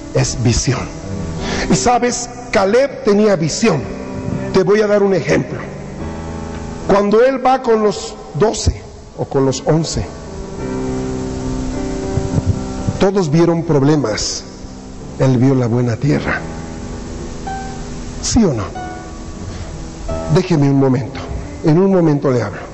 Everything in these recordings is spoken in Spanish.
es visión. Y sabes, Caleb tenía visión. Te voy a dar un ejemplo. Cuando él va con los 12 o con los 11, todos vieron problemas, él vio la buena tierra. ¿Sí o no? Déjeme un momento, en un momento le hablo.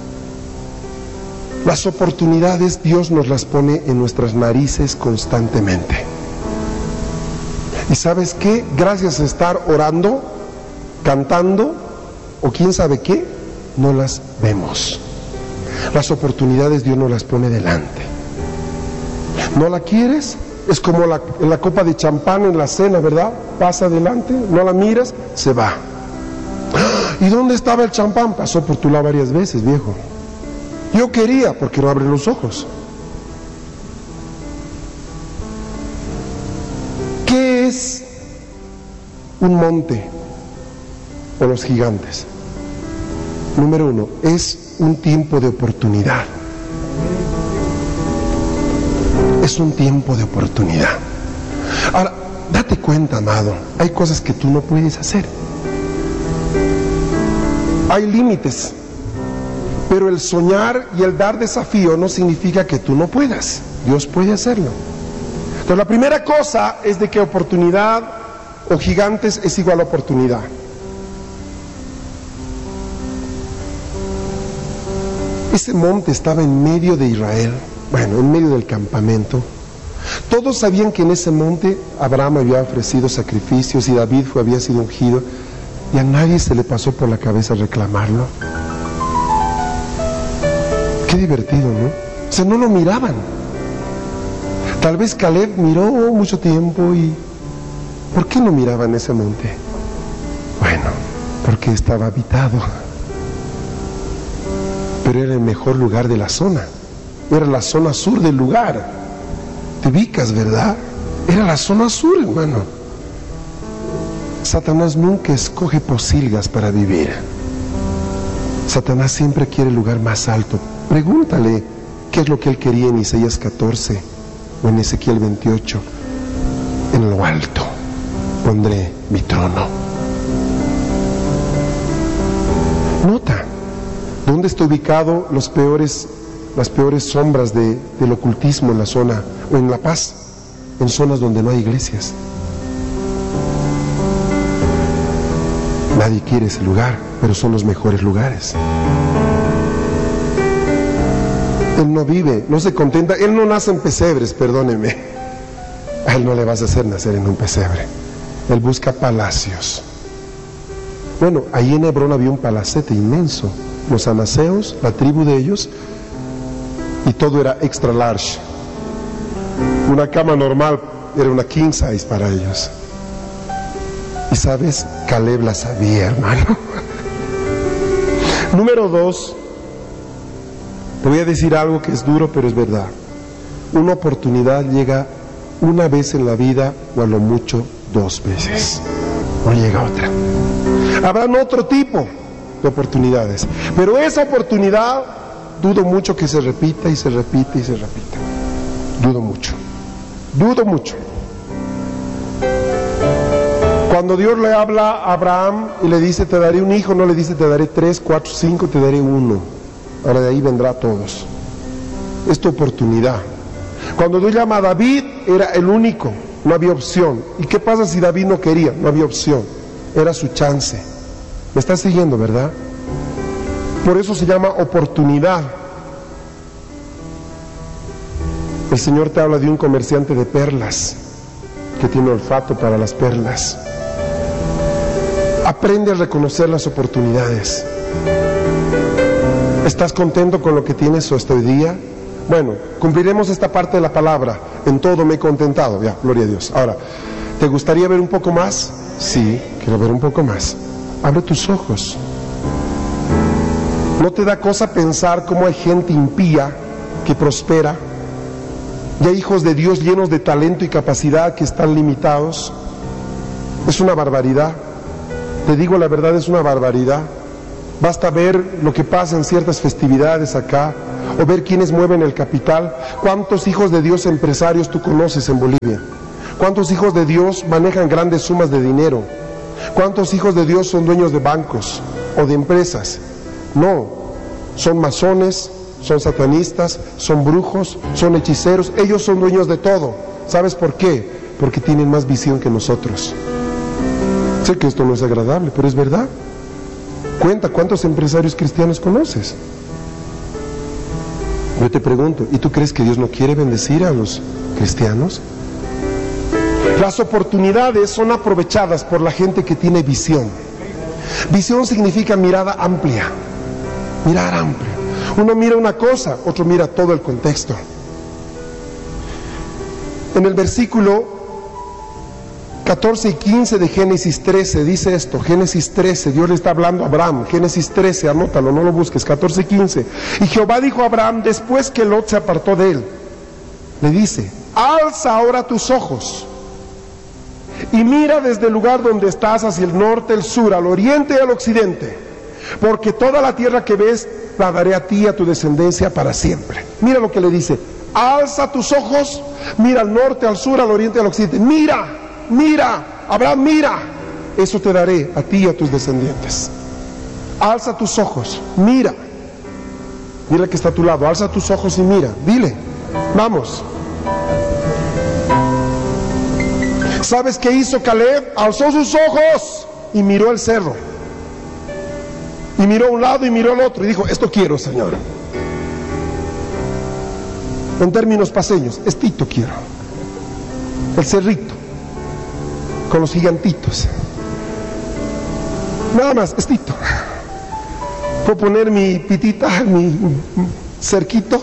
Las oportunidades Dios nos las pone en nuestras narices constantemente. ¿Y sabes qué? Gracias a estar orando, cantando o quién sabe qué, no las vemos. Las oportunidades Dios nos las pone delante. ¿No la quieres? Es como la copa de champán en la cena, ¿verdad? Pasa adelante, no la miras, se va. ¿Y dónde estaba el champán? Pasó por tu lado varias veces, viejo. Yo quería, porque no abre los ojos. ¿Qué es un monte o los gigantes? Número uno, es un tiempo de oportunidad. Es un tiempo de oportunidad. Ahora, date cuenta, amado, hay cosas que tú no puedes hacer. Hay límites, pero el soñar y el dar desafío no significa que tú no puedas. Dios puede hacerlo. Entonces, la primera cosa es de que oportunidad o gigantes es igual a oportunidad. Ese monte estaba en medio de Israel, bueno, en medio del campamento. Todos sabían que en ese monte Abraham había ofrecido sacrificios y David había sido ungido, y a nadie se le pasó por la cabeza reclamarlo. Qué divertido, ¿no? O sea, no lo miraban. Tal vez Caleb miró mucho tiempo y... ¿por qué no miraban ese monte? Bueno, porque estaba habitado. Pero era el mejor lugar de la zona. Era la zona sur del lugar. Te ubicas, ¿verdad? Era la zona sur, hermano. Satanás nunca escoge posilgas para vivir. Satanás siempre quiere el lugar más alto. Pregúntale qué es lo que él quería en Isaías 14 o en Ezequiel 28. En lo alto pondré mi trono. Nota, ¿dónde está ubicado las peores sombras del ocultismo en la zona o en La Paz? En zonas donde no hay iglesias. Nadie quiere ese lugar, pero son los mejores lugares. Él no vive, no se contenta, él no nace en pesebres, perdóneme. A él no le vas a hacer nacer en un pesebre. Él busca palacios. Bueno, ahí en Hebrón había un palacete inmenso. Los anaseos, la tribu de ellos, y todo era extra large. Una cama normal era una king size para ellos. Y sabes, Caleb la sabía, hermano. Número 2, te voy a decir algo que es duro, pero es verdad. Una oportunidad llega una vez en la vida, o a lo mucho 2 veces. No llega otra. Habrán otro tipo de oportunidades, pero esa oportunidad dudo mucho que se repita y se repita y se repita. Dudo mucho. Cuando Dios le habla a Abraham y le dice te daré un hijo, no le dice te daré 3, 4, 5, te daré 1. Ahora de ahí vendrá a todos. Es tu oportunidad. Cuando Dios llama a David, era el único, no había opción. ¿Y qué pasa si David no quería? No había opción, era su chance. ¿Me estás siguiendo, verdad? Por eso se llama oportunidad. El Señor te habla de un comerciante de perlas que tiene olfato para las perlas. Aprende a reconocer las oportunidades. ¿Estás contento con lo que tienes hasta hoy día? Bueno, cumpliremos esta parte de la palabra. En todo me he contentado. Ya, gloria a Dios. Ahora, ¿te gustaría ver un poco más? Sí, quiero ver un poco más. Abre tus ojos. ¿No te da cosa pensar cómo hay gente impía que prospera? Y hay hijos de Dios llenos de talento y capacidad que están limitados. Es una barbaridad. Te digo la verdad, es una barbaridad. Basta ver lo que pasa en ciertas festividades acá, o ver quiénes mueven el capital. ¿Cuántos hijos de Dios empresarios tú conoces en Bolivia? ¿Cuántos hijos de Dios manejan grandes sumas de dinero? ¿Cuántos hijos de Dios son dueños de bancos o de empresas? No, son masones, son satanistas, son brujos, son hechiceros. Ellos son dueños de todo. ¿Sabes por qué? Porque tienen más visión que nosotros. Sé que esto no es agradable, pero es verdad. Cuenta, ¿cuántos empresarios cristianos conoces? Yo te pregunto, ¿y tú crees que Dios no quiere bendecir a los cristianos? Las oportunidades son aprovechadas por la gente que tiene visión. Visión significa mirada amplia. Mirar amplio. Uno mira una cosa, otro mira todo el contexto. En el versículo 14 y 15 de Génesis 13 dice esto. Génesis 13, Dios le está hablando a Abraham. Génesis 13, anótalo, no lo busques. 14 y 15. Y Jehová dijo a Abraham, después que Lot se apartó de él, le dice: alza ahora tus ojos y mira desde el lugar donde estás hacia el norte, el sur, al oriente y al occidente, porque toda la tierra que ves la daré a ti y a tu descendencia para siempre. Mira lo que le dice: alza tus ojos, mira al norte, al sur, al oriente y al occidente. Mira, Abraham, mira, eso te daré a ti y a tus descendientes. Alza tus ojos, mira. Mira que está a tu lado, alza tus ojos y mira, dile, vamos. ¿Sabes qué hizo Caleb? Alzó sus ojos y miró el cerro. Y miró a un lado y miró al otro y dijo: esto quiero, Señor. En términos paseños, estito quiero. El cerrito, con los gigantitos. Nada más, estito. Puedo poner mi pitita, mi cerquito.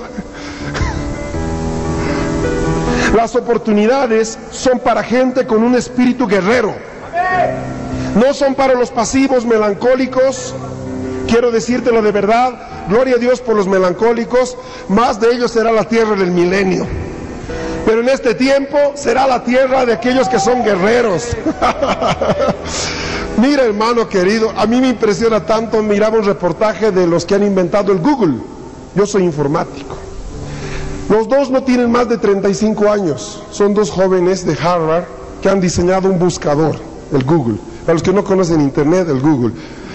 Las oportunidades son para gente con un espíritu guerrero. No son para los pasivos, melancólicos. Quiero decírtelo de verdad, gloria a Dios por los melancólicos, más de ellos será la tierra del milenio. Pero en este tiempo será la tierra de aquellos que son guerreros. Mira, hermano querido, a mí me impresiona tanto. Miraba un reportaje de los que han inventado el Google. Yo soy informático. Los dos no tienen más de 35 años. Son dos jóvenes de Harvard que han diseñado un buscador, el Google. Para los que no conocen internet, el Google.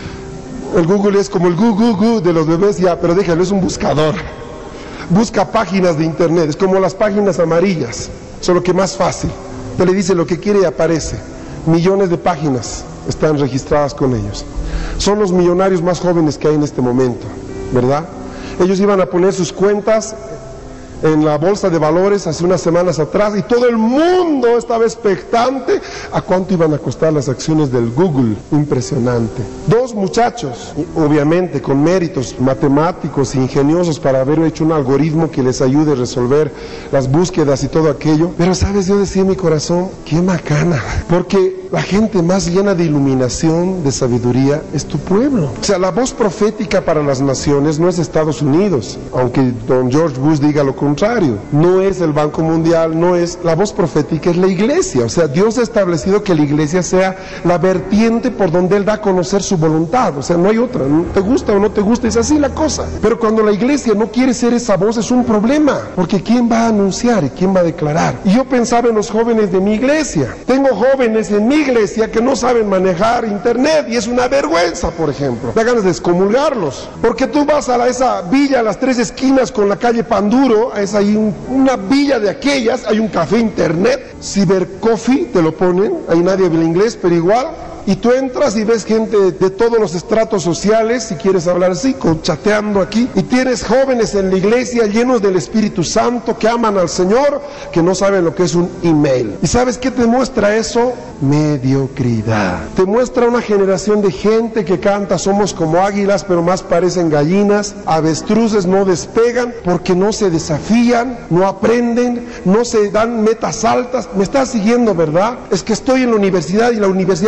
El Google es como el Google de los bebés, ya, pero déjalo, es un buscador. Busca páginas de internet, es como las páginas amarillas, solo que más fácil. Te le dice lo que quiere y aparece. Millones de páginas están registradas con ellos. Son los millonarios más jóvenes que hay en este momento, ¿verdad? Ellos iban a poner sus cuentas en la bolsa de valores hace unas semanas atrás y todo el mundo estaba expectante a cuánto iban a costar las acciones del Google. Impresionante. Dos muchachos, obviamente con méritos matemáticos e ingeniosos para haber hecho un algoritmo que les ayude a resolver las búsquedas y todo aquello. Pero sabes, yo decía en mi corazón, qué macana, porque la gente más llena de iluminación, de sabiduría, es tu pueblo. O sea, la voz profética para las naciones no es Estados Unidos, aunque don George Bush diga lo contrario. No es el Banco Mundial, no es la voz profética, es la iglesia. O sea, Dios ha establecido que la iglesia sea la vertiente por donde Él da a conocer su voluntad. O sea, no hay otra. ¿Te gusta o no te gusta? Es así la cosa. Pero cuando la iglesia no quiere ser esa voz, es un problema. Porque ¿quién va a anunciar y quién va a declarar? Y yo pensaba en los jóvenes de mi iglesia. Tengo jóvenes en mi iglesia que no saben manejar internet y es una vergüenza, por ejemplo. Da ganas de excomulgarlos. Porque tú vas a esa villa a las 3 esquinas con la calle Panduro, es ahí una villa de aquellas, hay un café internet, Cyber Coffee, te lo ponen, ahí nadie habla inglés, pero igual, y tú entras y ves gente de todos los estratos sociales, si quieres hablar así, chateando aquí, y tienes jóvenes en la iglesia llenos del Espíritu Santo que aman al Señor, que no saben lo que es un email. ¿Y sabes qué te muestra eso? Mediocridad. Te muestra una generación de gente que canta somos como águilas pero más parecen gallinas, avestruces no despegan porque no se desafían, no aprenden, no se dan metas altas. Me estás siguiendo, ¿verdad? Es que estoy en la universidad y la universidad me tiene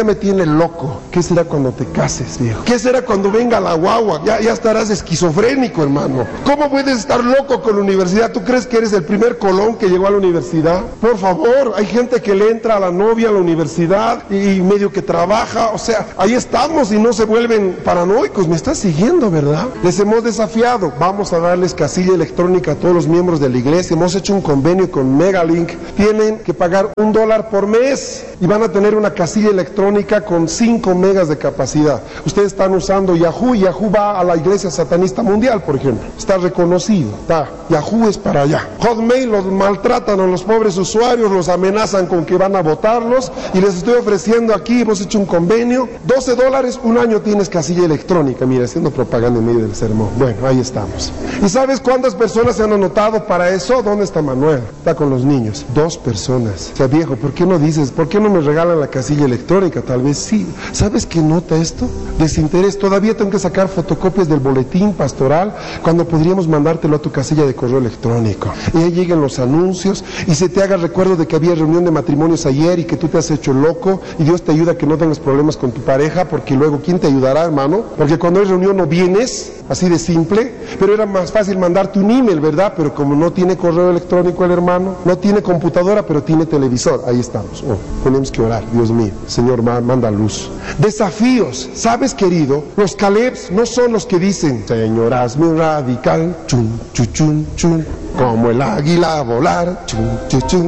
vuelve loco. ¿Qué será cuando te cases, viejo? ¿Qué será cuando venga la guagua? Ya estarás esquizofrénico, hermano. ¿Cómo puedes estar loco con la universidad? ¿Tú crees que eres el primer Colón que llegó a la universidad? Por favor, hay gente que le entra a la novia a la universidad y medio que trabaja. O sea, ahí estamos y no se vuelven paranoicos. Me estás siguiendo, ¿verdad? Les hemos desafiado. Vamos a darles casilla electrónica a todos los miembros de la iglesia. Hemos hecho un convenio con Megalink. Tienen que pagar $1 por mes y van a tener una casilla electrónica con 5 megas de capacidad. Ustedes están usando Yahoo y Yahoo va a la iglesia satanista mundial, por ejemplo. Está reconocido. Yahoo es para allá. Hotmail los maltratan a los pobres usuarios, los amenazan con que van a votarlos y les estoy ofreciendo aquí, hemos hecho un convenio, $12, un año tienes casilla electrónica. Mira, haciendo propaganda en medio del sermón. Bueno, ahí estamos. ¿Y sabes cuántas personas se han anotado para eso? ¿Dónde está Manuel? Está con los niños. 2 personas. O sea, viejo, ¿por qué no dices, por qué no me regalan la casilla electrónica? Tal vez sí. ¿Sabes qué nota esto? Desinterés. Todavía tengo que sacar fotocopias del boletín pastoral cuando podríamos mandártelo a tu casilla de correo electrónico. Y ahí lleguen los anuncios y se te haga recuerdo de que había reunión de matrimonios ayer y que tú te has hecho loco y Dios te ayuda a que no tengas problemas con tu pareja, porque luego ¿quién te ayudará, hermano? Porque cuando hay reunión no vienes, así de simple. Pero era más fácil mandarte un email, ¿verdad? Pero como no tiene correo electrónico el hermano, no tiene computadora, pero tiene televisor. Ahí estamos. Tenemos que orar. Dios mío, Señor, manda luz. Desafíos. ¿Sabes, querido? Los Calebs no son los que dicen, Señor, hazme un radical, chun, chun, chun, chun, como el águila a volar, chun, chun, chun.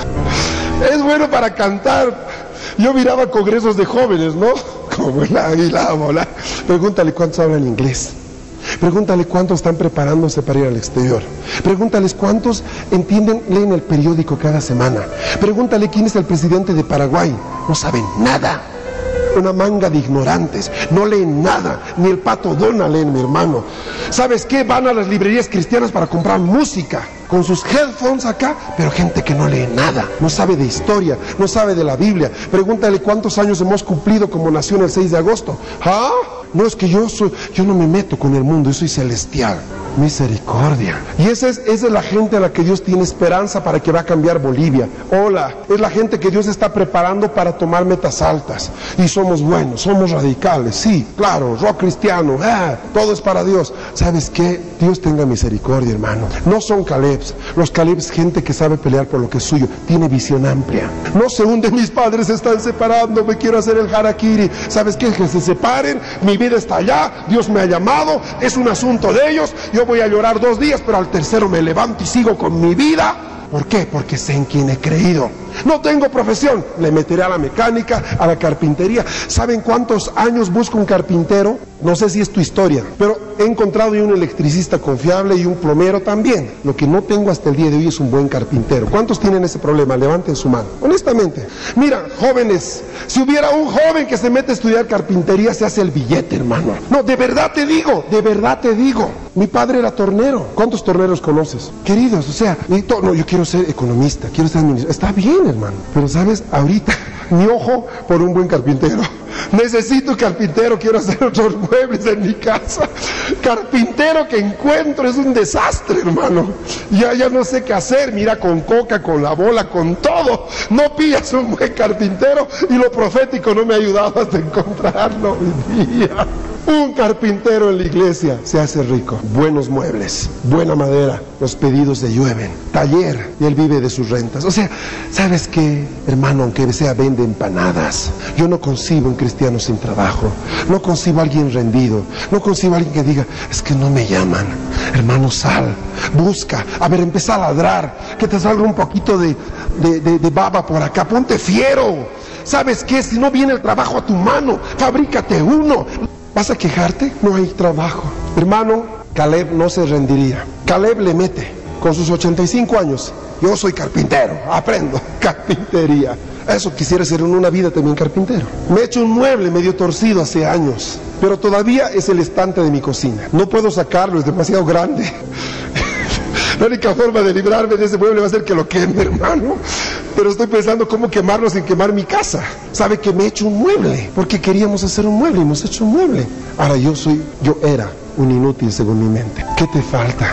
Es bueno para cantar. Yo miraba congresos de jóvenes, ¿no? Como el águila a volar. Pregúntale cuántos hablan inglés. Pregúntale cuántos están preparándose para ir al exterior. Pregúntales cuántos leen el periódico cada semana. Pregúntale quién es el presidente de Paraguay. No saben nada. Una manga de ignorantes. No leen nada. Ni el Pato Donald leen, mi hermano. ¿Sabes qué? Van a las librerías cristianas para comprar música, con sus headphones acá, pero gente que no lee nada, no sabe de historia, no sabe de la Biblia. Pregúntale cuántos años hemos cumplido como nación el 6 de agosto. ¿Ah? No, es que yo no me meto con el mundo, yo soy celestial. Misericordia. Y esa es la gente a la que Dios tiene esperanza para que va a cambiar Bolivia. Hola, es la gente que Dios está preparando para tomar metas altas. Y somos buenos, somos radicales, sí, claro, rock cristiano, todo es para Dios. ¿Sabes qué? Dios tenga misericordia, hermano. No son Calebs. Los Calebs, gente que sabe pelear por lo que es suyo, tiene visión amplia. No se hunde, mis padres se están separando, me quiero hacer el harakiri. ¿Sabes qué? Que se separen, mi vida está allá, Dios me ha llamado, es un asunto de ellos. Yo voy a llorar 2 días, pero al tercero me levanto y sigo con mi vida. ¿Por qué? Porque sé en quién he creído. No tengo profesión, le meteré a la mecánica, a la carpintería. ¿Saben cuántos años busco un carpintero? No sé si es tu historia, pero he encontrado un electricista confiable y un plomero también. Lo que no tengo hasta el día de hoy es un buen carpintero. ¿Cuántos tienen ese problema? Levanten su mano. Honestamente, mira, jóvenes, si hubiera un joven que se mete a estudiar carpintería, se hace el billete, hermano. No, de verdad te digo, de verdad te digo. Mi padre era tornero. ¿Cuántos torneros conoces? Queridos, o sea, no, yo quiero ser economista, quiero ser administrador. Está bien, hermano, pero sabes, ahorita mi ojo por un buen carpintero. Necesito carpintero, quiero hacer otros muebles en mi casa. Carpintero que encuentro es un desastre, hermano. Ya no sé qué hacer. Mira, con coca, con la bola, con todo. No pillas un buen carpintero y lo profético no me ha ayudado hasta encontrarlo hoy día. Un carpintero en la iglesia se hace rico. Buenos muebles, buena madera, los pedidos le llueven. Taller, y él vive de sus rentas. O sea, ¿sabes qué, hermano? Aunque sea vende empanadas, yo no concibo un cristiano sin trabajo. No concibo a alguien rendido. No concibo a alguien que diga, es que no me llaman. Hermano, sal, busca. A ver, empieza a ladrar. Que te salga un poquito de baba por acá. Ponte fiero. ¿Sabes qué? Si no viene el trabajo a tu mano, fabrícate uno. ¿Vas a quejarte? No hay trabajo. Hermano, Caleb no se rendiría. Caleb le mete. Con sus 85 años, yo soy carpintero, aprendo carpintería. Eso quisiera ser en una vida también carpintero. Me he hecho un mueble medio torcido hace años, pero todavía es el estante de mi cocina. No puedo sacarlo, es demasiado grande. La única forma de librarme de ese mueble va a ser que lo queme, hermano. Pero estoy pensando cómo quemarlo sin quemar mi casa. ¿Sabe que me he hecho un mueble? Porque queríamos hacer un mueble y hemos hecho un mueble. Ahora yo era un inútil según mi mente. ¿Qué te falta?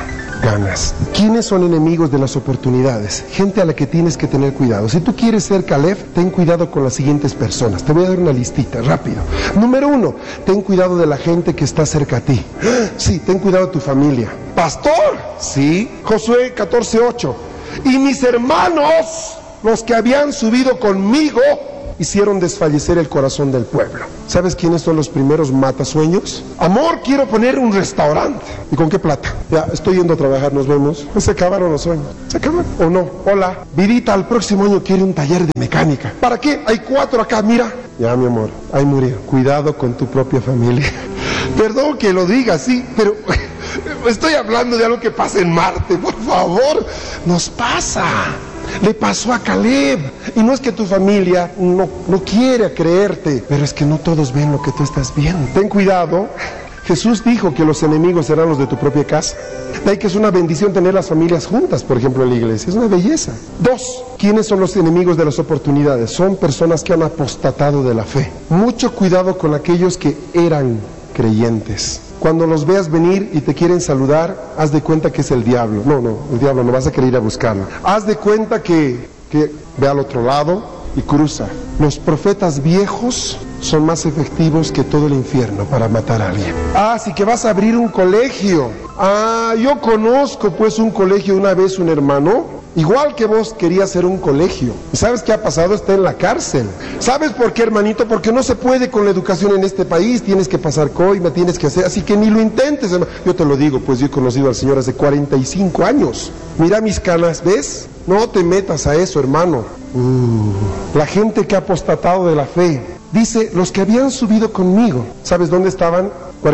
ganas. ¿Quiénes son enemigos de las oportunidades? Gente a la que tienes que tener cuidado. Si tú quieres ser Caleb, ten cuidado con las siguientes personas. Te voy a dar una listita, rápido. Número 1, ten cuidado de la gente que está cerca a ti. Sí, ten cuidado de tu familia. ¿Pastor? Sí. Josué 14:8. Y mis hermanos, los que habían subido conmigo, hicieron desfallecer el corazón del pueblo. ¿Sabes quiénes son los primeros matasueños? Amor, quiero poner un restaurante. ¿Y con qué plata? Ya, estoy yendo a trabajar, nos vemos. Se acabaron los sueños. ¿Se acaban o no? Hola, Vidita, el próximo año quiere un taller de mecánica. ¿Para qué? Hay 4 acá, mira. Ya, mi amor, ahí murió. Cuidado con tu propia familia. Perdón que lo diga así, pero estoy hablando de algo que pasa en Marte. Por favor, nos pasa. Le pasó a Caleb. Y no es que tu familia no quiera creerte, pero es que no todos ven lo que tú estás viendo. Ten cuidado. Jesús dijo que los enemigos serán los de tu propia casa. De ahí que es una bendición tener las familias juntas, por ejemplo, en la iglesia. Es una belleza. 2, ¿quiénes son los enemigos de las oportunidades? Son personas que han apostatado de la fe. Mucho cuidado con aquellos que eran creyentes. Cuando los veas venir y te quieren saludar, haz de cuenta que es el diablo. No, el diablo no, vas a querer ir a buscarlo. Haz de cuenta que ve al otro lado y cruza. Los profetas viejos son más efectivos que todo el infierno para matar a alguien. Sí que vas a abrir un colegio. Yo conozco pues un colegio. Una vez un hermano, igual que vos, quería hacer un colegio. ¿Y sabes qué ha pasado? Está en la cárcel. ¿Sabes por qué, hermanito? Porque no se puede con la educación en este país. Tienes que pasar coima, tienes que hacer... Así que ni lo intentes, hermano. Yo te lo digo, pues yo he conocido al Señor hace 45 años. Mira mis canas, ¿ves? No te metas a eso, hermano. La gente que ha apostatado de la fe. Dice, los que habían subido conmigo. ¿Sabes dónde estaban?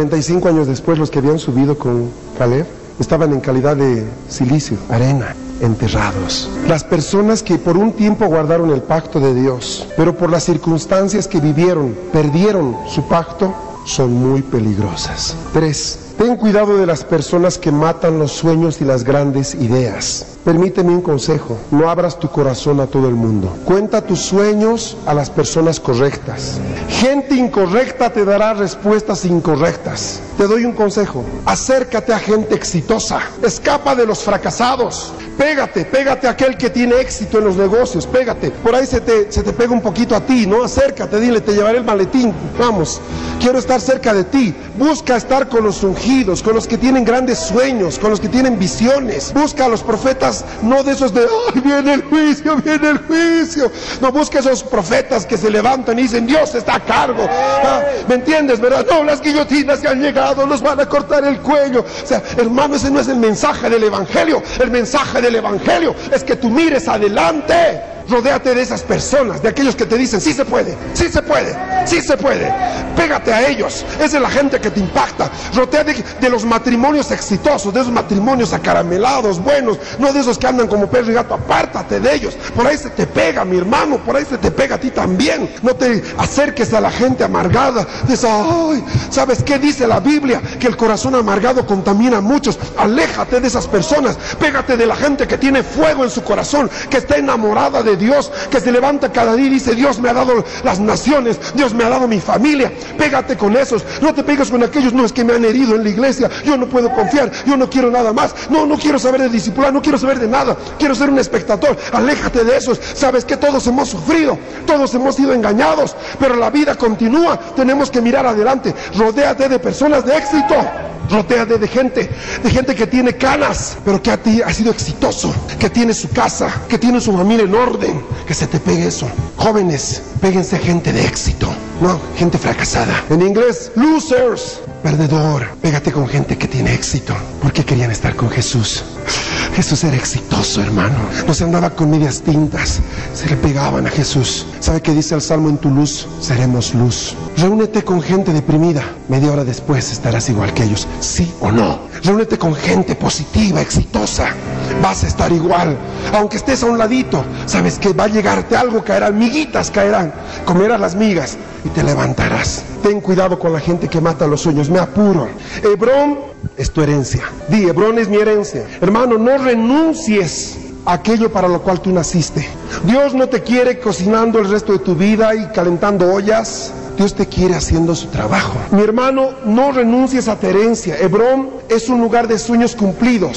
45 años después, los que habían subido con Caleb. Estaban en calidad de silicio, arena, enterrados. Las personas que por un tiempo guardaron el pacto de Dios, pero por las circunstancias que vivieron, perdieron su pacto, son muy peligrosas. 3. Ten cuidado de las personas que matan los sueños y las grandes ideas. Permíteme un consejo, no abras tu corazón a todo el mundo. Cuenta tus sueños a las personas correctas. Gente incorrecta te dará respuestas incorrectas. Te doy un consejo, acércate a gente exitosa, escapa de los fracasados. Pégate a aquel que tiene éxito en los negocios, pégate. Por ahí se te pega un poquito a ti, ¿no? Acércate, dile, te llevaré el maletín, vamos, quiero estar cerca de ti. Busca estar con los ungidos, con los que tienen grandes sueños, con los que tienen visiones. Busca a los profetas, no de esos de, ¡ay, viene el juicio, viene el juicio! No, busca esos profetas que se levantan y dicen, Dios está a cargo. ¿Me entiendes, verdad? No, las guillotinas que han llegado nos van a cortar el cuello. O sea, hermano, ese no es el mensaje del Evangelio. El mensaje del Evangelio es que tú mires adelante. Rodéate de esas personas, de aquellos que te dicen, sí se puede, sí se puede, sí se puede. Pégate a ellos, esa es la gente que te impacta. Rodéate de los matrimonios exitosos, de esos matrimonios acaramelados, buenos, no de esos que andan como perro y gato. Apártate de ellos, por ahí se te pega, mi hermano, por ahí se te pega a ti también. No te acerques a la gente amargada. Dices, ay, ¿sabes qué dice la Biblia? Que el corazón amargado contamina a muchos. Aléjate de esas personas, pégate de la gente que tiene fuego en su corazón, que está enamorada de Dios, que se levanta cada día y dice, Dios me ha dado las naciones, Dios me ha dado mi familia. Pégate con esos, no te pegues con aquellos, no, es que me han herido en la iglesia, yo no puedo confiar, yo no quiero nada más, no quiero saber de discipular, no quiero saber de nada, quiero ser un espectador. Aléjate de esos. Sabes que todos hemos sufrido, todos hemos sido engañados, pero la vida continúa, tenemos que mirar adelante. Rodéate de personas de éxito. Rodéate de gente que tiene canas, pero que ha sido exitoso, que tiene su casa, que tiene su familia en orden. Que se te pegue eso. Jóvenes, péguense a gente de éxito, no gente fracasada. En inglés, losers, perdedor. Pégate con gente que tiene éxito, porque querían estar con Jesús. Jesús era exitoso, hermano. No se andaba con medias tintas, se le pegaban a Jesús. ¿Sabe qué dice el Salmo? En tu luz seremos luz. Reúnete con gente deprimida, media hora después estarás igual que ellos, ¿sí o no? Reúnete con gente positiva, exitosa, vas a estar igual. Aunque estés a un ladito, sabes que va a llegarte algo, caerán, miguitas caerán, comerás las migas y te levantarás. Ten cuidado con la gente que mata los sueños. Me apuro. Hebrón es tu herencia. Di, Hebrón es mi herencia. Hermano, no renuncies a aquello para lo cual tú naciste. Dios no te quiere cocinando el resto de tu vida y calentando ollas. Dios te quiere haciendo su trabajo. Mi hermano, no renuncies a tu herencia. Hebrón es un lugar de sueños cumplidos.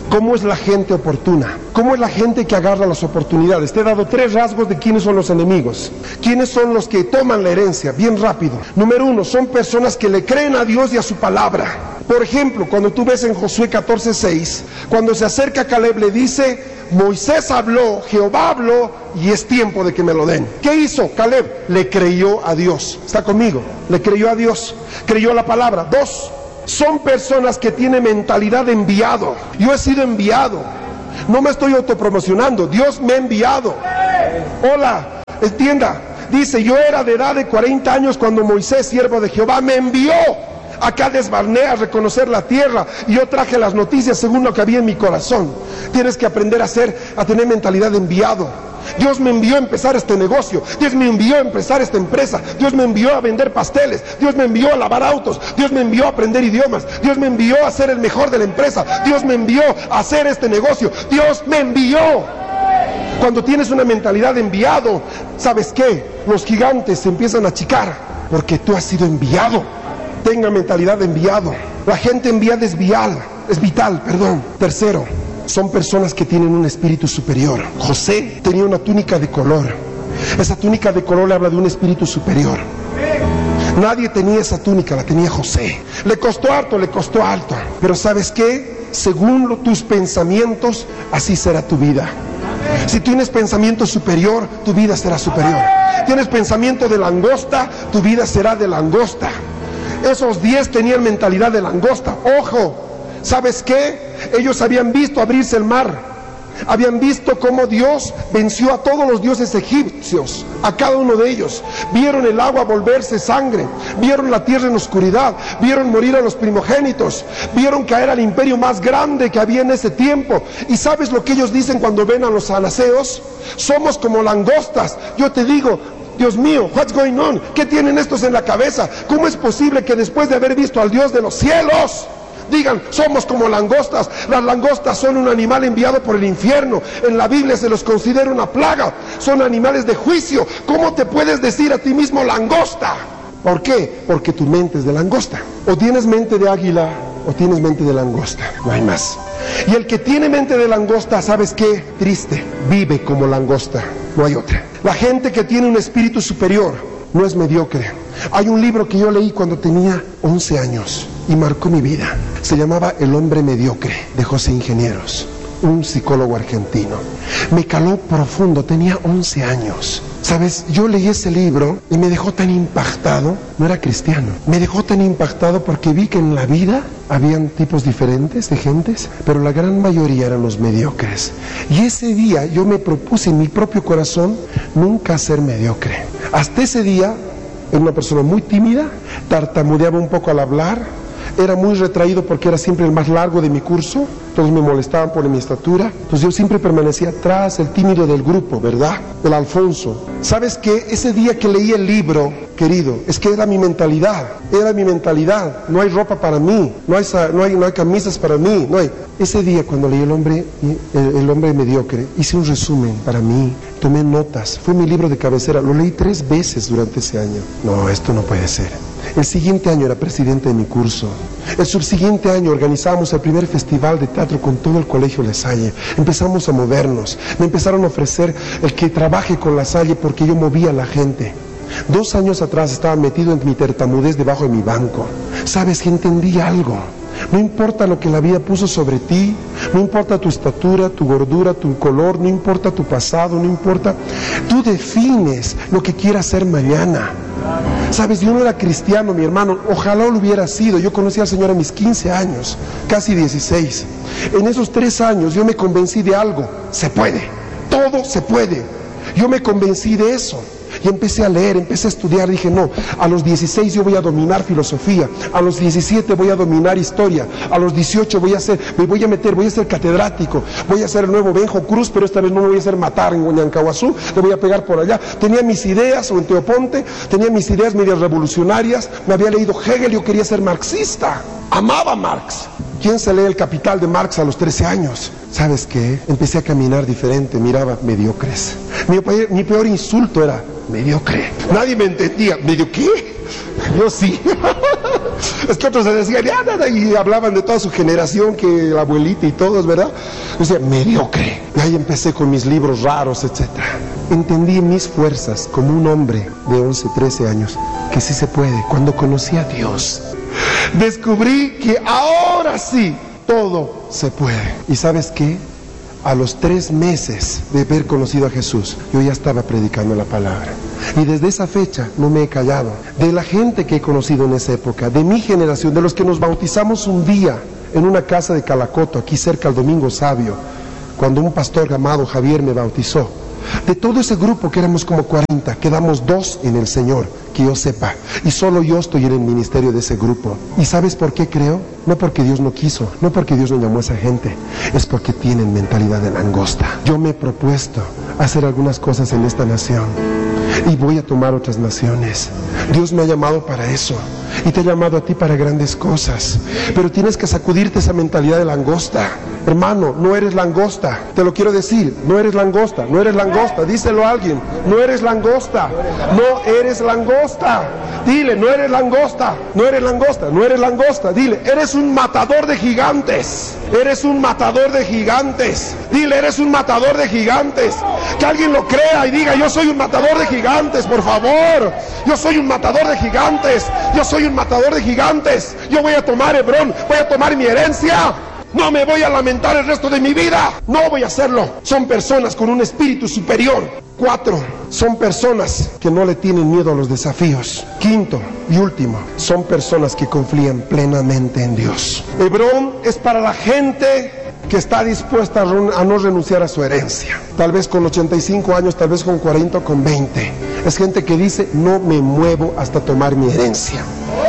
¿Cómo es la gente oportuna? ¿Cómo es la gente que agarra las oportunidades? Te he dado 3 rasgos de quiénes son los enemigos. ¿Quiénes son los que toman la herencia? Bien rápido. Número 1, son personas que le creen a Dios y a su palabra. Por ejemplo, cuando tú ves en Josué 14:6, cuando se acerca a Caleb le dice: Moisés habló, Jehová habló y es tiempo de que me lo den. ¿Qué hizo Caleb? Le creyó a Dios. ¿Está conmigo? Le creyó a Dios, creyó la palabra. 2, son personas que tienen mentalidad de enviado. Yo he sido enviado, no me estoy autopromocionando, Dios me ha enviado. Hola, entienda, dice: yo era de edad de 40 años cuando Moisés, siervo de Jehová, me envió a Cades Barnea a reconocer la tierra, y yo traje las noticias según lo que había en mi corazón. Tienes que aprender a tener mentalidad de enviado. Dios me envió a empezar este negocio, Dios me envió a empezar esta empresa, Dios me envió a vender pasteles, Dios me envió a lavar autos, Dios me envió a aprender idiomas, Dios me envió a ser el mejor de la empresa, Dios me envió a hacer este negocio, Dios me envió. Cuando tienes una mentalidad de enviado, ¿sabes qué? Los gigantes se empiezan a achicar porque tú has sido enviado. Tenga mentalidad de enviado. La gente enviada es vital. 3, son personas que tienen un espíritu superior. José tenía una túnica de color. Esa túnica de color le habla de un espíritu superior. Nadie tenía esa túnica, la tenía José. Le costó harto. Pero ¿sabes qué? Según tus pensamientos, así será tu vida. Si tienes pensamiento superior, tu vida será superior. Tienes pensamiento de langosta, tu vida será de langosta. Esos 10 tenían mentalidad de langosta. Ojo, ¿sabes qué? Ellos habían visto abrirse el mar, habían visto cómo Dios venció a todos los dioses egipcios, a cada uno de ellos. Vieron el agua volverse sangre, vieron la tierra en oscuridad, vieron morir a los primogénitos, vieron caer al imperio más grande que había en ese tiempo. ¿Y sabes lo que ellos dicen cuando ven a los anaseos? Somos como langostas. Yo te digo: Dios mío, what's going on? ¿Qué tienen estos en la cabeza? ¿Cómo es posible que después de haber visto al Dios de los cielos digan: somos como langostas? Las langostas son un animal enviado por el infierno. En la Biblia se los considera una plaga. Son animales de juicio. ¿Cómo te puedes decir a ti mismo langosta? ¿Por qué? Porque tu mente es de langosta. O tienes mente de águila o tienes mente de langosta. No hay más. Y el que tiene mente de langosta, ¿sabes qué? Triste. Vive como langosta. No hay otra. La gente que tiene un espíritu superior no es mediocre. Hay un libro que yo leí cuando tenía 11 años y marcó mi vida. Se llamaba El hombre mediocre, de José Ingenieros, un psicólogo argentino. Me caló profundo, tenía 11 años. ¿Sabes? Yo leí ese libro y me dejó tan impactado. No era cristiano. Me dejó tan impactado porque vi que en la vida habían tipos diferentes de gentes, pero la gran mayoría eran los mediocres. Y ese día yo me propuse en mi propio corazón nunca ser mediocre. Hasta ese día era una persona muy tímida, tartamudeaba un poco al hablar, era muy retraído porque era siempre el más largo de mi curso, todos me molestaban por mi estatura, entonces yo siempre permanecía atrás, el tímido del grupo, ¿verdad? El Alfonso. ¿Sabes qué? Ese día que leí el libro, querido, es que era mi mentalidad, no hay ropa para mí, no hay camisas para mí, no hay. Ese día cuando leí el hombre mediocre, hice un resumen para mí, tomé notas, fue mi libro de cabecera, lo leí 3 veces durante ese año. No, esto no puede ser. El siguiente año era presidente de mi curso. El subsiguiente año organizamos el primer festival de teatro con todo el colegio La Salle. Empezamos a movernos. Me empezaron a ofrecer el que trabaje con La Salle porque yo movía a la gente. 2 años atrás estaba metido en mi tartamudez debajo de mi banco. ¿Sabes que entendí algo? No importa lo que la vida puso sobre ti, no importa tu estatura, tu gordura, tu color, no importa tu pasado, no importa. Tú defines lo que quieras ser mañana. Sabes, yo no era cristiano, mi hermano, ojalá lo hubiera sido. Yo conocí al Señor a mis 15 años, casi 16. En esos 3 años yo me convencí de algo: se puede, todo se puede. Yo me convencí de eso. Y empecé a leer, empecé a estudiar, dije no, a los 16 yo voy a dominar filosofía, a los 17 voy a dominar historia, a los 18 voy a ser catedrático, voy a ser el nuevo Benjo Cruz, pero esta vez no me voy a hacer matar en Huañancahuazú, le voy a pegar por allá. Tenía mis ideas, o en Teoponte, tenía mis ideas medias revolucionarias, me había leído Hegel, yo quería ser marxista, amaba Marx. ¿Quién se lee El Capital de Marx a los 13 años? ¿Sabes qué? Empecé a caminar diferente, miraba mediocres. Mi peor insulto era mediocre. Nadie me entendía. ¿Medio qué? Yo sí. Es que otros se decían, ya nada, y hablaban de toda su generación, que la abuelita y todos, ¿verdad? Yo decía, mediocre. Y ahí empecé con mis libros raros, etc. Entendí en mis fuerzas, como un hombre de 11, 13 años, que sí se puede. Cuando conocí a Dios, descubrí que ahora sí, todo se puede. ¿Y sabes qué? A los 3 meses de haber conocido a Jesús, yo ya estaba predicando la palabra. Y desde esa fecha no me he callado. De la gente que he conocido en esa época, de mi generación, de los que nos bautizamos un día en una casa de Calacoto, aquí cerca al Domingo Sabio, cuando un pastor llamado Javier me bautizó. De todo ese grupo, que éramos como 40, quedamos 2 en el Señor, que yo sepa, y solo yo estoy en el ministerio de ese grupo. ¿Y sabes por qué creo? No porque Dios no quiso, no porque Dios no llamó a esa gente, es porque tienen mentalidad de langosta. Yo me he propuesto hacer algunas cosas en esta nación y voy a tomar otras naciones. Dios me ha llamado para eso y te ha llamado a ti para grandes cosas, pero tienes que sacudirte esa mentalidad de langosta. Hermano, no eres langosta, te lo quiero decir, no eres langosta, no eres langosta, díselo a alguien, no eres langosta, no eres langosta, dile, no eres langosta, no eres langosta, no eres langosta, dile, eres un matador de gigantes, eres un matador de gigantes, dile, eres un matador de gigantes, que alguien lo crea y diga, yo soy un matador de gigantes, por favor, yo soy un matador de gigantes, yo soy un matador de gigantes, yo voy a tomar Hebrón, voy a tomar mi herencia. No me voy a lamentar el resto de mi vida. No voy a hacerlo. Son personas con un espíritu superior. 4, son personas que no le tienen miedo a los desafíos. 5 y último, son personas que confían plenamente en Dios. Hebrón es para la gente que está dispuesta a no renunciar a su herencia. Tal vez con 85 años, tal vez con 40 o con 20. Es gente que dice, no me muevo hasta tomar mi herencia.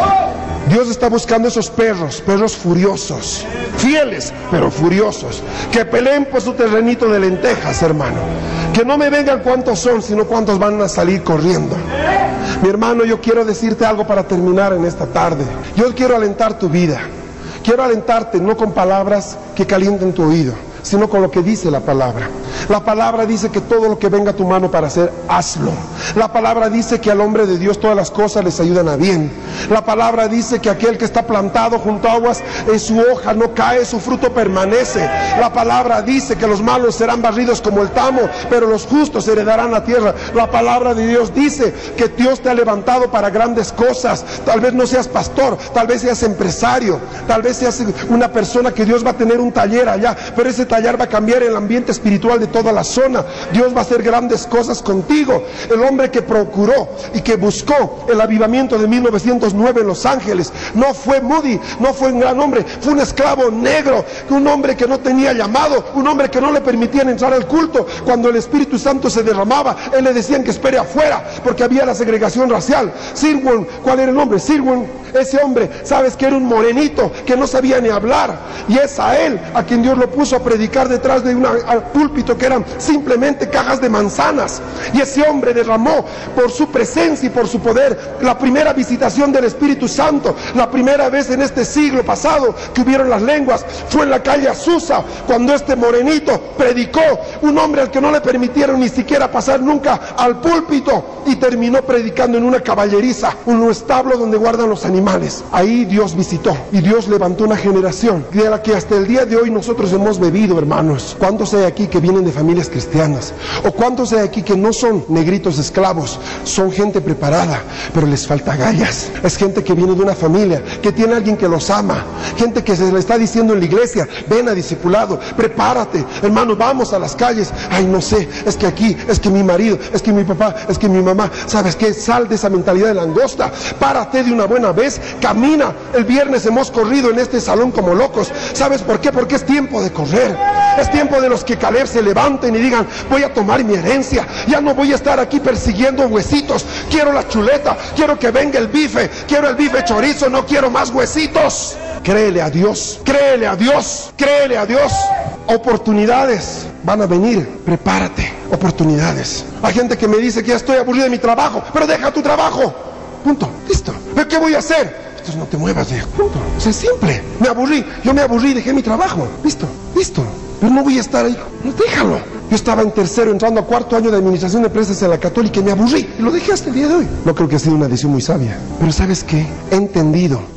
Dios está buscando esos perros furiosos, fieles, pero furiosos, que peleen por su terrenito de lentejas, hermano. Que no me vengan cuántos son, sino cuántos van a salir corriendo. Mi hermano, yo quiero decirte algo para terminar en esta tarde. Yo quiero alentar tu vida. Quiero alentarte no con palabras que calienten tu oído, sino con lo que dice la palabra. La palabra dice que todo lo que venga a tu mano para hacer, hazlo. La palabra dice que al hombre de Dios todas las cosas les ayudan a bien. La palabra dice que aquel que está plantado junto a aguas, en su hoja no cae, su fruto permanece. La palabra dice que los malos serán barridos como el tamo, pero los justos heredarán la tierra. La palabra de Dios dice que Dios te ha levantado para grandes cosas. Tal vez no seas pastor, tal vez seas empresario, tal vez seas una persona que Dios va a tener un taller allá, pero ese taller va a cambiar el ambiente espiritual de toda la zona. Dios va a hacer grandes cosas contigo. El hombre que procuró y que buscó el avivamiento de 1909 en Los Ángeles no fue Moody, no fue un gran hombre, fue un esclavo negro, un hombre que no tenía llamado, un hombre que no le permitían entrar al culto. Cuando el Espíritu Santo se derramaba, él le decían que espere afuera porque había la segregación racial. Sirwin, ¿cuál era el nombre? Sirwin, ese hombre, sabes que era un morenito que no sabía ni hablar, y es a él a quien Dios lo puso a predicar detrás de un púlpito que eran simplemente cajas de manzanas, y ese hombre derramó por su presencia y por su poder la primera visitación del Espíritu Santo. La primera vez en este siglo pasado que hubieron las lenguas fue en la calle Azusa, cuando este morenito predicó, un hombre al que no le permitieron ni siquiera pasar nunca al púlpito, y terminó predicando en una caballeriza, un establo donde guardan los animales. Ahí Dios visitó y Dios levantó una generación de la que hasta el día de hoy nosotros hemos bebido, hermanos. ¿Cuántos hay aquí que vienen de familias cristianas? ¿O cuántos hay aquí que no son negritos esclavos? Son gente preparada, pero les falta agallas. Es gente que viene de una familia, que tiene a alguien que los ama, gente que se le está diciendo en la iglesia, ven a discipulado, prepárate, hermano, vamos a las calles. Ay, no sé, es que aquí, es que mi marido, es que mi papá, es que mi mamá. ¿Sabes qué? Sal de esa mentalidad de langosta, párate de una buena vez, camina. El viernes hemos corrido en este salón como locos. ¿Sabes por qué? Porque es tiempo de correr. Es tiempo de los que Caleb se levanten y digan, voy a tomar mi herencia, ya no voy a estar aquí persiguiendo huesitos, quiero la chuleta, quiero que venga el bife, quiero el bife chorizo, no quiero más huesitos. Créele a Dios, créele a Dios, créele a Dios. Oportunidades van a venir, prepárate, oportunidades. Hay gente que me dice que ya estoy aburrido de mi trabajo, pero deja tu trabajo, punto, listo. ¿Pero qué voy a hacer? Entonces no te muevas, viejo, punto. O sea, es simple. Yo me aburrí, dejé mi trabajo, listo. Pero no voy a estar ahí, no, déjalo. Yo estaba en tercero, entrando a cuarto año de administración de empresas en la Católica, y me aburrí y lo dejé hasta el día de hoy. No creo que ha sido una decisión muy sabia, pero ¿sabes qué? He entendido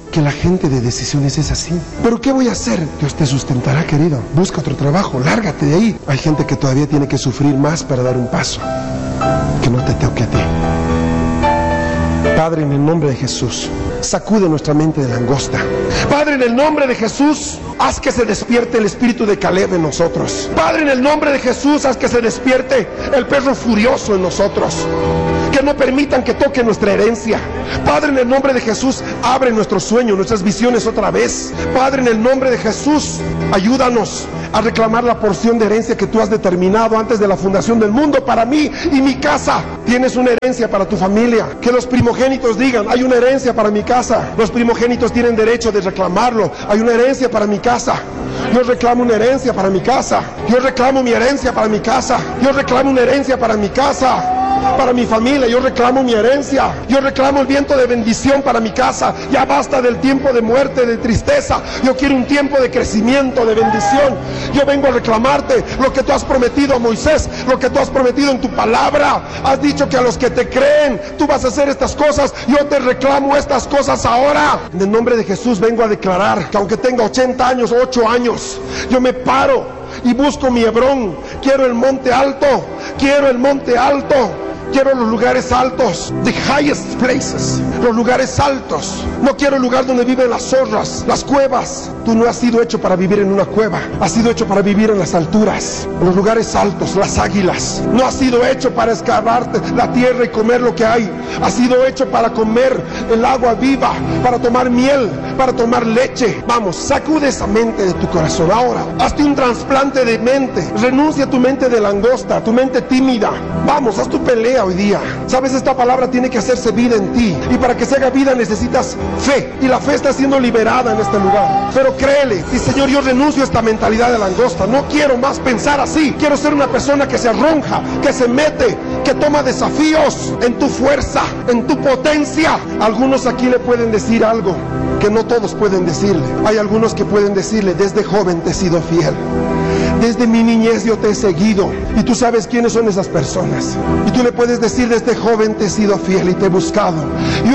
que la gente de decisiones es así. ¿Pero qué voy a hacer? Dios te sustentará, querido. Busca otro trabajo, lárgate de ahí. Hay gente que todavía tiene que sufrir más para dar un paso que no te toque a ti. Padre, en el nombre de Jesús, sacude nuestra mente de langosta. Padre, en el nombre de Jesús, haz que se despierte el espíritu de Caleb en nosotros. Padre, en el nombre de Jesús, haz que se despierte el perro furioso en nosotros. Que no permitan que toque nuestra herencia. Padre, en el nombre de Jesús, abre nuestros sueños, nuestras visiones otra vez. Padre, en el nombre de Jesús, ayúdanos a reclamar la porción de herencia que tú has determinado antes de la fundación del mundo para mí y mi casa. Tienes una herencia para tu familia. Que los primogénitos digan, hay una herencia para mi casa. Los primogénitos tienen derecho de reclamarlo. Hay una herencia para mi casa. Yo reclamo una herencia para mi casa. Yo reclamo mi herencia para mi casa. Yo reclamo una herencia para mi casa, para mi familia. Yo reclamo mi herencia. Yo reclamo el viento de bendición para mi casa. Ya basta del tiempo de muerte, de tristeza. Yo quiero un tiempo de crecimiento, de bendición. Yo vengo a reclamarte lo que tú has prometido a Moisés, lo que tú has prometido en tu palabra. Has dicho que a los que te creen tú vas a hacer estas cosas. Yo te reclamo estas cosas ahora. En el nombre de Jesús vengo a declarar que aunque tenga 80 años, 8 años, yo me paro y busco mi Hebrón. Quiero el monte alto. Quiero el monte alto. Quiero los lugares altos, the highest places, los lugares altos. No quiero el lugar donde viven las zorras, las cuevas. Tú no has sido hecho para vivir en una cueva. Has sido hecho para vivir en las alturas, en los lugares altos, las águilas. No has sido hecho para excavarte la tierra y comer lo que hay. Has sido hecho para comer el agua viva, para tomar miel, para tomar leche. Vamos, sacude esa mente de tu corazón ahora. Hazte un trasplante de mente. Renuncia a tu mente de langosta, a tu mente tímida. Vamos, haz tu pelea hoy día. Sabes, esta palabra tiene que hacerse vida en ti, y para que se haga vida necesitas fe, y la fe está siendo liberada en este lugar. Pero créele, y Señor, yo renuncio a esta mentalidad de langosta. No quiero más pensar así. Quiero ser una persona que se arronja, que se mete, que toma desafíos en tu fuerza, en tu potencia. Algunos aquí le pueden decir algo que no todos pueden decirle. Hay algunos que pueden decirle, desde joven te he sido fiel. Desde mi niñez yo te he seguido. Y tú sabes quiénes son esas personas. Y tú le puedes decir, desde joven te he sido fiel y te he buscado. Yo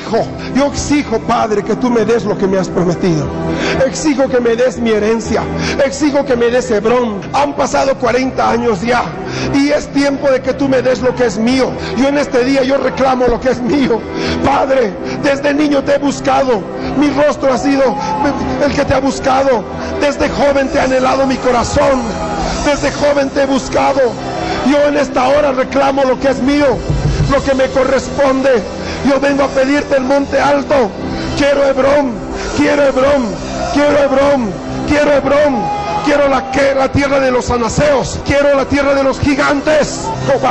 exijo, Padre, que tú me des lo que me has prometido. Exijo que me des mi herencia. Exijo que me des Hebrón. Han pasado 40 años ya, y es tiempo de que tú me des lo que es mío. Yo en este día, yo reclamo lo que es mío. Padre, desde niño te he buscado. Mi rostro ha sido el que te ha buscado. Desde joven te he anhelado mi corazón. Desde joven te he buscado. Yo en esta hora reclamo lo que es mío, lo que me corresponde. Yo vengo a pedirte el monte alto. Quiero Hebrón, quiero Hebrón, quiero Hebrón, quiero Hebrón. Quiero la tierra de los anaseos. Quiero la tierra de los gigantes.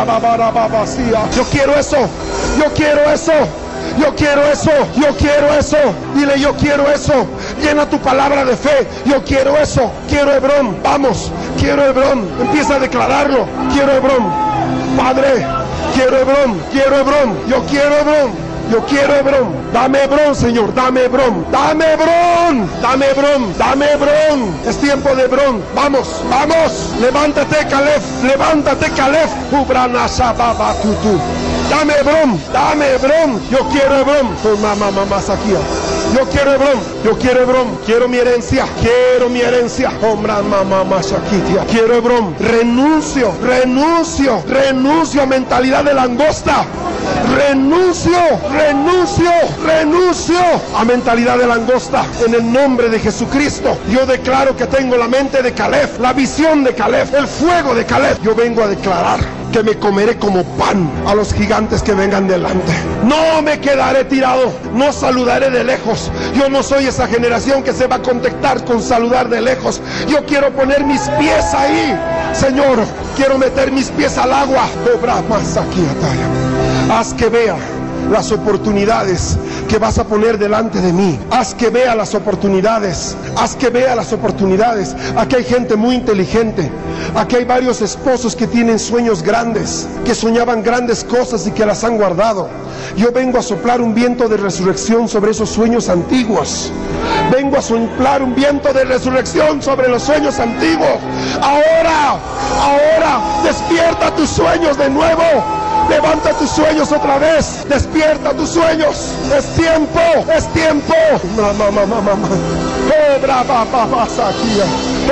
Yo quiero eso. Yo quiero eso. Yo quiero eso, yo quiero eso. Dile, yo quiero eso. Llena tu palabra de fe. Yo quiero eso. Quiero Hebrón. Vamos, quiero Hebrón. Empieza a declararlo. Quiero Hebrón. Padre, quiero Hebrón. Quiero Hebrón. Yo quiero Hebrón. Yo quiero Hebrón. Dame Hebrón, Señor. Dame Hebrón. Dame Hebrón. Dame Hebrón. Dame Hebrón. Es tiempo de Hebrón. Vamos, vamos. Levántate, Caleb. Levántate, Caleb. Dame Hebrón. Dame Hebrón. Yo quiero Hebrón. Mamá Saquía. Yo quiero Hebrón. Yo quiero Hebrón. Quiero mi herencia. Quiero mi herencia. Mamá Saquitia. Quiero Hebrón. Renuncio. Renuncio. Renuncio a mentalidad de langosta. Renuncio, renuncio, renuncio a mentalidad de langosta. En el nombre de Jesucristo, yo declaro que tengo la mente de Caleb, la visión de Caleb, el fuego de Caleb. Yo vengo a declarar que me comeré como pan a los gigantes que vengan delante. No me quedaré tirado, no saludaré de lejos. Yo no soy esa generación que se va a contentar con saludar de lejos. Yo quiero poner mis pies ahí, Señor. Quiero meter mis pies al agua. Obra más aquí, Ataya. Haz que vea las oportunidades que vas a poner delante de mí. Haz que vea las oportunidades. Haz que vea las oportunidades. Aquí hay gente muy inteligente. Aquí hay varios esposos que tienen sueños grandes, que soñaban grandes cosas y que las han guardado. Yo vengo a soplar un viento de resurrección sobre esos sueños antiguos. Vengo a soplar un viento de resurrección sobre los sueños antiguos. Ahora, despierta tus sueños de nuevo. Levanta tus sueños otra vez. Despierta tus sueños. Es tiempo, es tiempo. Mamá.